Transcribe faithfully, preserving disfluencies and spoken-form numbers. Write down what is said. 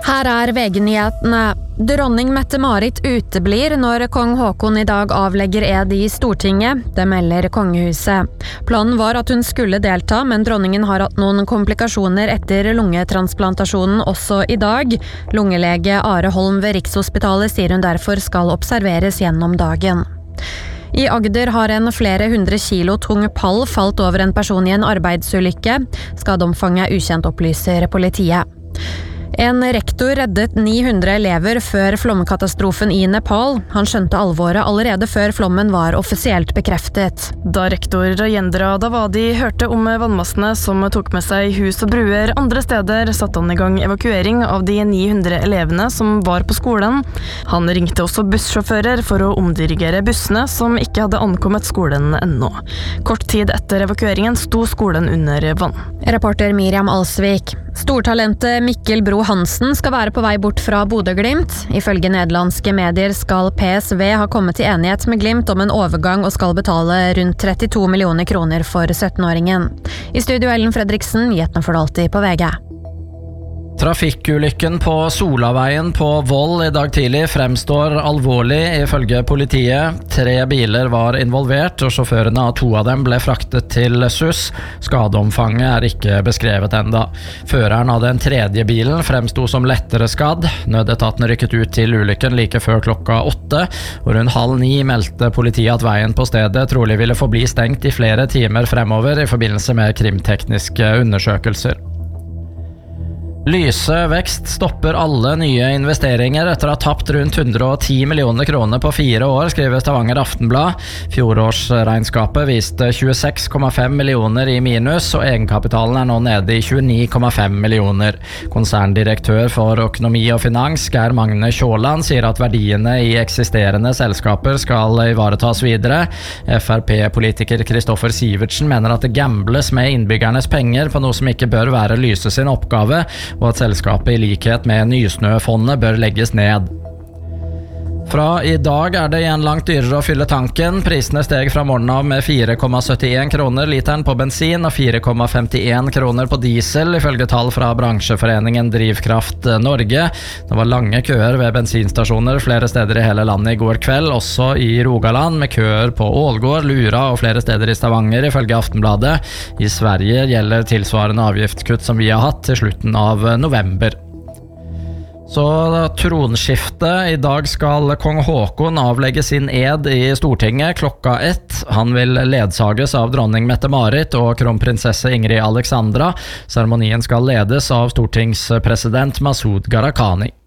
Her er V G-nyhetene. Dronning Mette-Marit uteblir når kong Håkon i dag avlegger ed i Stortinget, det melder kongehuset. Planen var at hun skulle delta, men dronningen har hatt noen komplikasjoner etter lungetransplantasjonen også i dag. Lungelege Are Holm ved Rikshospitalet sier hun derfor skal observeres gjennom dagen. I Agder har en flere hundre kilo tung pall falt over en person i en arbeidsulykke. Skadeomfanget er ukjent, opplyser politiet. En rektor reddet ni hundre elever før flomkatastrofen i Nepal. Han skjønte alvoret allerede før flommen var offisielt bekreftet. Da rektor Rajendra Davadi hørte om vannmassene som tok med seg hus og bruer andre steder, satte han i gang evakuering av de ni hundre elevene som var på skolen. Han ringte også bussjåfører for å omdirigere bussene som ikke hadde ankommet skolen ennå. Kort tid etter evakueringen sto skolen under vann. Reporter Miriam Alsvik. Stortalentet Mikkel Bro Hansen skal være på vei bort fra Bodø/Glimt. Ifølge nederlandske medier skal P S V ha kommet til enighet med Glimt om en overgang og skal betale rundt trettito millioner kroner for syttenåringen. I studio Ellen Fredriksen, nyhetene for alltid på V G. Trafikkulykken på Solaveien på Voll i dag tidlig fremstår alvorlig ifølge politiet. Tre biler var involvert, og sjåførene av to av dem ble fraktet til S U S. Skadeomfanget er ikke beskrevet enda. Føreren av den tredje bilen fremsto som lettere skadd. Nødetaten rykket ut til ulykken like før klokka åtte, og rundt halv ni meldte politiet at veien på stedet trolig ville forbli stengt i flere timer fremover i forbindelse med krimtekniske undersøkelser. Lyse vekst stopper alle nye investeringer etter å ha tapt rundt hundre og ti millioner kroner på fire år, skriver Stavanger Aftenblad. Fjorårsregnskapet viste tjueseks komma fem millioner i minus, og egenkapitalen er nå nede i tjueni komma fem millioner. Konserndirektør for økonomi og finans, Geir Magne Kjåland, sier at verdiene i eksisterende selskaper skal ivaretas videre. F R P-politiker Kristoffer Sivertsen mener at det gambles med innbyggernes penger på noe som ikke bør være Lyse sin oppgave, og at selskapet i likhet med Nysnøfondet bør legges ned. Fra i dag er det igjen langt dyrere å fylle tanken. Prisene steg fra morgenen av med fire komma syttien kroner literen på bensin og fire komma femtien kroner på diesel, ifølge tall fra bransjeforeningen Drivkraft Norge. Det var lange køer ved bensinstasjoner flere steder i hele landet i går kveld, også i Rogaland, med køer på Ålgård, Lura og flere steder i Stavanger, ifølge Aftenbladet. I Sverige gjelder tilsvarende avgiftskutt som vi har hatt til slutten av november. Så tronskiftet. I dag skal kong Håkon avlegge sin ed i Stortinget klokka ett. Han vil ledsages av dronning Mette-Marit og kronprinsesse Ingrid Alexandra. Seremonien skal ledes av stortingspresident Masoud Gharahkhani.